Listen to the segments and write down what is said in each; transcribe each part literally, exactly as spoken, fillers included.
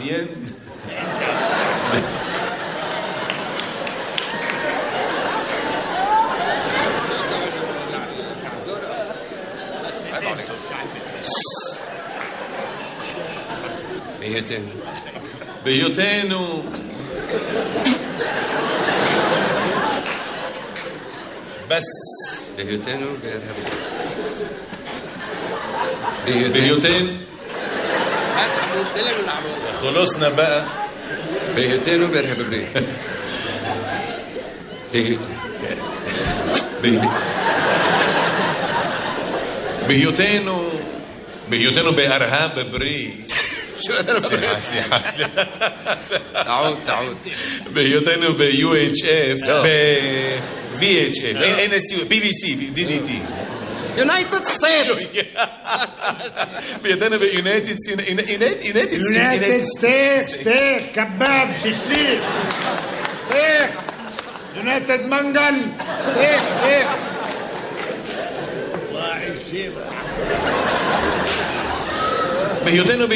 מעניין. בהיותנו. בהיותנו. בס. בהיותנו בארה"ב. בהיותנו. خلصنا بقى. בהיותנו בארה"ב. בהיותנו. בהיותנו בארה"ב בריא. סליחה, סליחה. تعود تعود. בהיותנו ב-U H F, ב-V H F, N S U, P V C, D D T. United States. בהיותנו ב-United United United States, steak, kebab, shishlik, steak, United Mangal, steak, steak. בהיותנו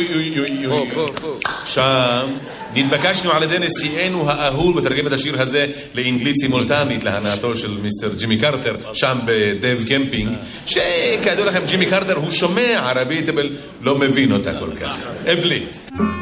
שם נתבקשנו על ידי נשיאנו האהוב לתרגם את השיר הזה לאנגלית סימולטנית להנאתו של מיסטר ג'ימי קרטר שם בדב קמפינג, שכידוע לכם ג'ימי קרטר הוא שומע ערבית אבל לא מבין אותה כל כך. פליז.